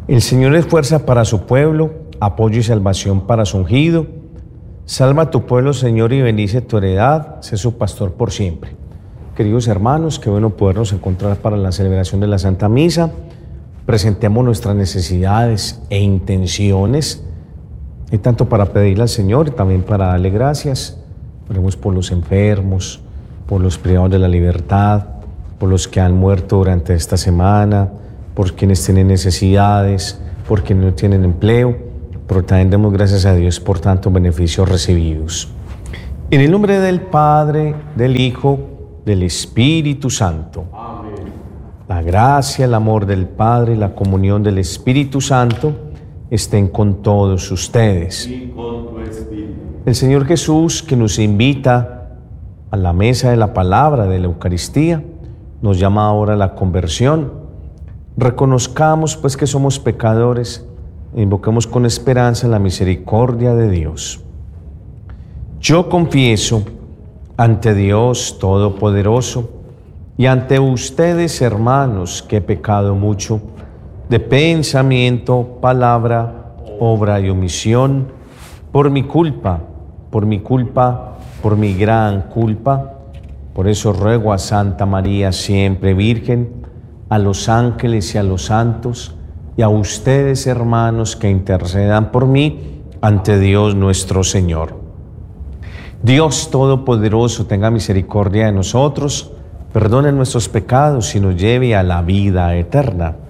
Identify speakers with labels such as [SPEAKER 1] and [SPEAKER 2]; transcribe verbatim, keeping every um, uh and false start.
[SPEAKER 1] El Señor es fuerza para su pueblo, apoyo y salvación para su ungido. Salva a tu pueblo, Señor, y bendice tu heredad, sé su pastor por siempre. Queridos hermanos, qué bueno podernos encontrar para la celebración de la Santa Misa. Presentemos nuestras necesidades e intenciones, y tanto para pedirle al Señor y también para darle gracias. Oremos por los enfermos, por los privados de la libertad, por los que han muerto durante esta semana, por quienes tienen necesidades, por quienes no tienen empleo, pero también demos gracias a Dios por tantos beneficios recibidos. En el nombre del Padre, del Hijo, del Espíritu Santo.
[SPEAKER 2] Amén.
[SPEAKER 1] La gracia, el amor del Padre y la comunión del Espíritu Santo estén con todos ustedes.
[SPEAKER 2] Y con tu espíritu.
[SPEAKER 1] El Señor Jesús, que nos invita a la mesa de la palabra de la Eucaristía, nos llama ahora a la conversión. Reconozcamos pues que somos pecadores e invoquemos con esperanza la misericordia de Dios. Yo confieso ante Dios Todopoderoso y ante ustedes, hermanos, que he pecado mucho de pensamiento, palabra, obra y omisión, por mi culpa, por mi culpa, por mi gran culpa. Por eso ruego a Santa María, siempre Virgen, a los ángeles y a los santos, y a ustedes, hermanos, que intercedan por mí ante Dios nuestro Señor. Dios Todopoderoso tenga misericordia de nosotros, perdone nuestros pecados y nos lleve a la vida eterna.